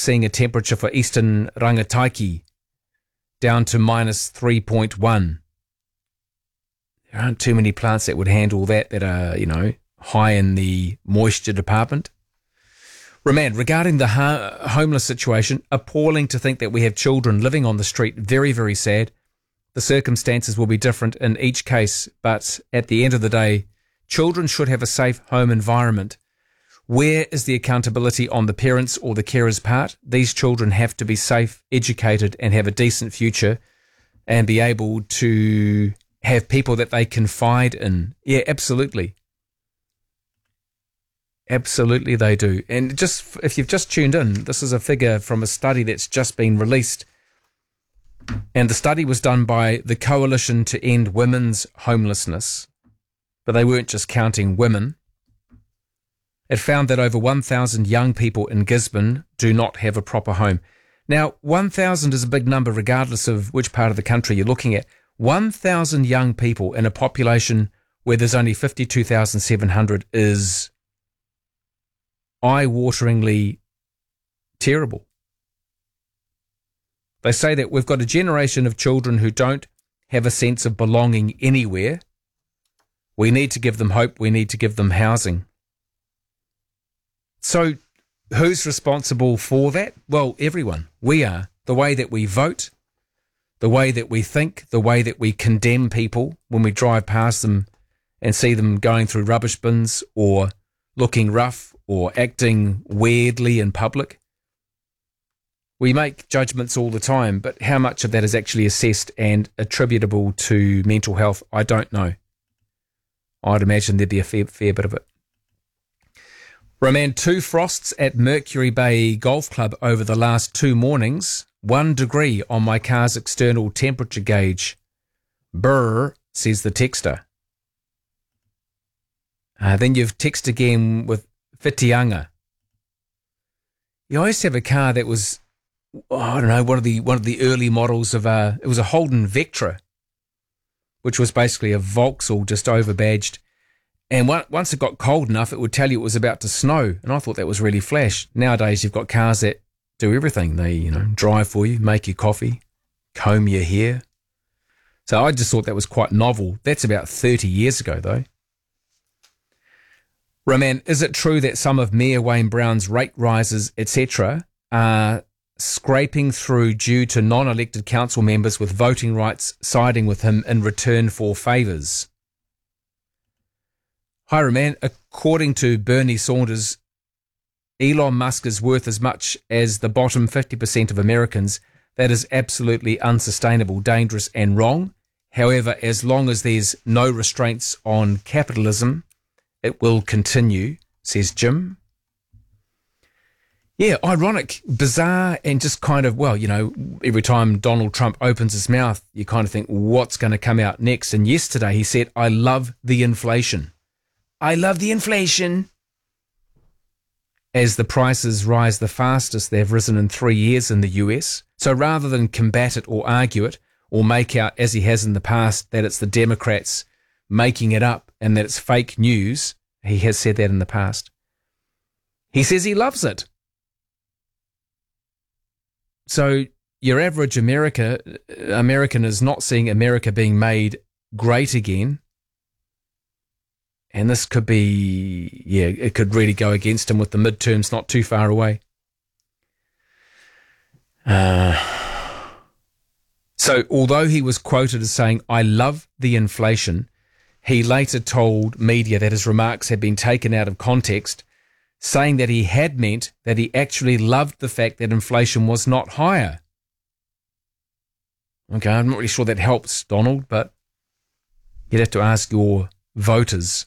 seeing a temperature for eastern Rangataiki down to minus 3.1. There aren't too many plants that would handle that are, high in the moisture department. Remand, regarding the homeless situation, appalling to think that we have children living on the street. Very, very sad. The circumstances will be different in each case, but at the end of the day, children should have a safe home environment. Where is the accountability on the parents or the carers' part? These children have to be safe, educated, and have a decent future and be able to have people that they confide in. Yeah, absolutely. Absolutely they do. And just if you've just tuned in, this is a figure from a study that's just been released. And the study was done by the Coalition to End Women's Homelessness. But they weren't just counting women. It found that over 1,000 young people in Gisborne do not have a proper home. Now, 1,000 is a big number regardless of which part of the country you're looking at. 1,000 young people in a population where there's only 52,700 is eye-wateringly terrible. They say that we've got a generation of children who don't have a sense of belonging anywhere. We need to give them hope. We need to give them housing. So who's responsible for that? Well, everyone. We are. The way that we vote, the way that we think, the way that we condemn people when we drive past them and see them going through rubbish bins or looking rough or acting weirdly in public. We make judgments all the time, but how much of that is actually assessed and attributable to mental health, I don't know. I'd imagine there'd be a fair bit of it. Roman, 2 frosts at Mercury Bay Golf Club over the last 2 mornings. 1 degree on my car's external temperature gauge. Brr, says the texter. Then you've texted again with Whitianga. You always have a car that was, I don't know, one of the early models of it was a Holden Vectra, which was basically a Vauxhall just over-badged. And once it got cold enough, it would tell you it was about to snow. And I thought that was really flash. Nowadays, you've got cars that do everything. They, drive for you, make you coffee, comb your hair. So I just thought that was quite novel. That's about 30 years ago, though. Roman, is it true that some of Mayor Wayne Brown's rate rises, etc., are scraping through due to non-elected council members with voting rights siding with him in return for favours? Hi, Roman. According to Bernie Saunders, Elon Musk is worth as much as the bottom 50% of Americans. That is absolutely unsustainable, dangerous and wrong. However, as long as there's no restraints on capitalism, it will continue, says Jim. Yeah, ironic, bizarre, and just kind of, every time Donald Trump opens his mouth, you kind of think, what's going to come out next? And yesterday he said, I love the inflation. I love the inflation. As the prices rise the fastest they've risen in 3 years in the US. So rather than combat it or argue it or make out, as he has in the past, that it's the Democrats making it up and that it's fake news, he has said that in the past. He says he loves it. So your average American is not seeing America being made great again. And this could be, it could really go against him with the midterms not too far away. So although he was quoted as saying, I love the inflation, he later told media that his remarks had been taken out of context, saying that he had meant that he actually loved the fact that inflation was not higher. Okay, I'm not really sure that helps, Donald, but you'd have to ask your voters.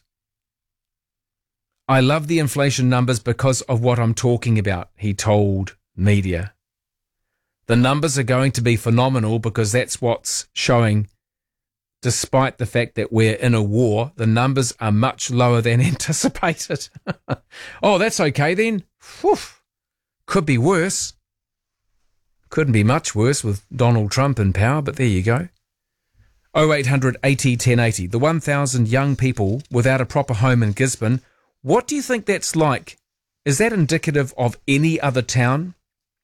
I love the inflation numbers because of what I'm talking about, he told media. The numbers are going to be phenomenal because that's what's showing. Despite the fact that we're in a war, the numbers are much lower than anticipated. Oh, that's okay then. Whew. Could be worse. Couldn't be much worse with Donald Trump in power, but there you go. 0800 80 1080. The 1,000 young people without a proper home in Gisborne. What do you think that's like? Is that indicative of any other town